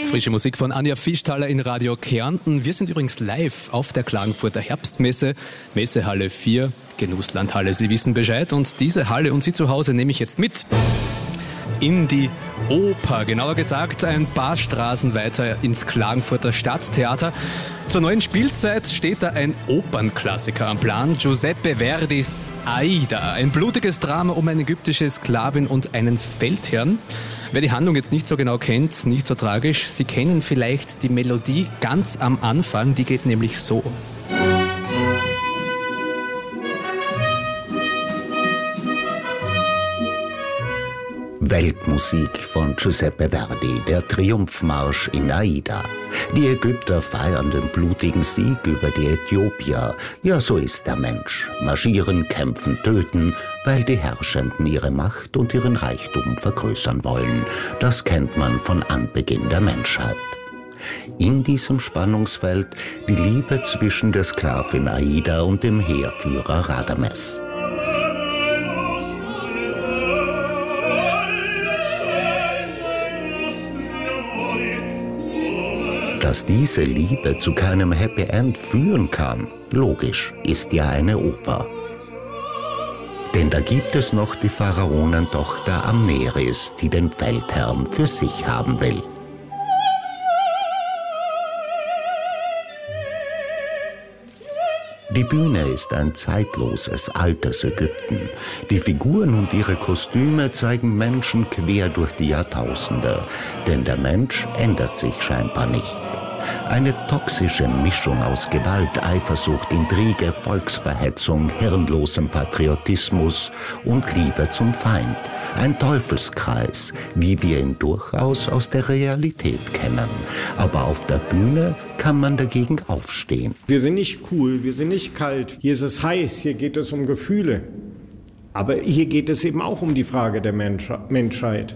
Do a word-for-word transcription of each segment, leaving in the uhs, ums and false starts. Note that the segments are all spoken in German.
Frische Musik von Anja Fischtaler in Radio Kärnten. Wir sind übrigens live auf der Klagenfurter Herbstmesse, Messehalle vier, Genusslandhalle. Sie wissen Bescheid und diese Halle und Sie zu Hause nehme ich jetzt mit in die Oper. Genauer gesagt ein paar Straßen weiter ins Klagenfurter Stadttheater. Zur neuen Spielzeit steht da ein Opernklassiker am Plan, Giuseppe Verdis Aida. Ein blutiges Drama um eine ägyptische Sklavin und einen Feldherrn. Wer die Handlung jetzt nicht so genau kennt, nicht so tragisch, Sie kennen vielleicht die Melodie ganz am Anfang, die geht nämlich so. Weltmusik von Giuseppe Verdi, der Triumphmarsch in Aida. Die Ägypter feiern den blutigen Sieg über die Äthiopier. Ja, so ist der Mensch. Marschieren, kämpfen, töten, weil die Herrschenden ihre Macht und ihren Reichtum vergrößern wollen. Das kennt man von Anbeginn der Menschheit. In diesem Spannungsfeld die Liebe zwischen der Sklavin Aida und dem Heerführer Radames. Dass diese Liebe zu keinem Happy End führen kann, logisch, ist ja eine Oper. Denn da gibt es noch die Pharaonentochter Amneris, die den Feldherrn für sich haben will. Die Bühne ist ein zeitloses, altes Ägypten. Die Figuren und ihre Kostüme zeigen Menschen quer durch die Jahrtausende. Denn der Mensch ändert sich scheinbar nicht. Eine toxische Mischung aus Gewalt, Eifersucht, Intrige, Volksverhetzung, hirnlosem Patriotismus und Liebe zum Feind. Ein Teufelskreis, wie wir ihn durchaus aus der Realität kennen. Aber auf der Bühne kann man dagegen aufstehen. Wir sind nicht cool, wir sind nicht kalt. Hier ist es heiß, hier geht es um Gefühle. Aber hier geht es eben auch um die Frage der Menschheit.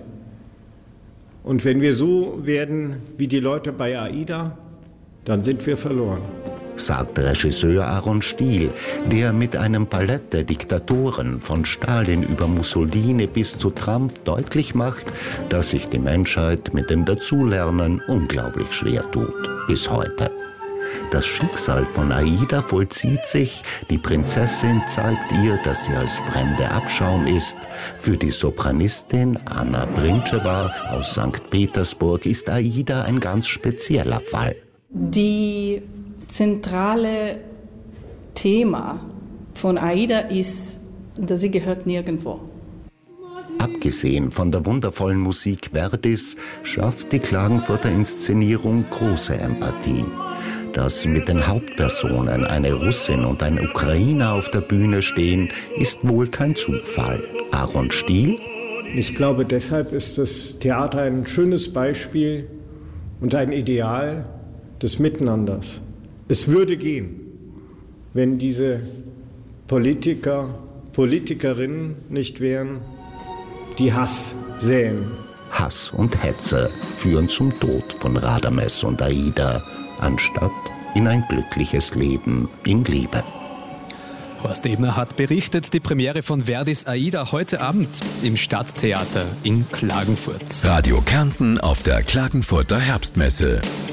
Und wenn wir so werden wie die Leute bei Aida, dann sind wir verloren. Sagt Regisseur Aaron Stiel, der mit einem Palett der Diktatoren von Stalin über Mussolini bis zu Trump deutlich macht, dass sich die Menschheit mit dem Dazulernen unglaublich schwer tut, bis heute. Das Schicksal von Aida vollzieht sich, die Prinzessin zeigt ihr, dass sie als Fremde Abschaum ist. Für die Sopranistin Anna Brinčeva aus Sankt Petersburg ist Aida ein ganz spezieller Fall. Die zentrale Thema von Aida ist, dass sie gehört nirgendwo. Abgesehen von der wundervollen Musik Verdis schafft die Klagenfurter Inszenierung große Empathie. Dass mit den Hauptpersonen eine Russin und ein Ukrainer auf der Bühne stehen, ist wohl kein Zufall. Aaron Stiel? Ich glaube, deshalb ist das Theater ein schönes Beispiel und ein Ideal des Miteinanders. Es würde gehen, wenn diese Politiker, Politikerinnen nicht wären, die Hass säen. Hass und Hetze führen zum Tod von Radames und Aida, anstatt in ein glückliches Leben in Liebe. Horst Ebner hat berichtet, die Premiere von Verdis Aida heute Abend im Stadttheater in Klagenfurt. Radio Kärnten auf der Klagenfurter Herbstmesse.